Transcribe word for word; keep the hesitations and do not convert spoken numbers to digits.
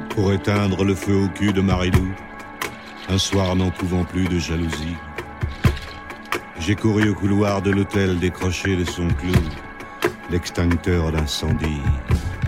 pour éteindre le feu au cul de Marilou, un soir n'en pouvant plus de jalousie. J'ai couru au couloir de l'hôtel décrocher de son clou l'extincteur d'incendie.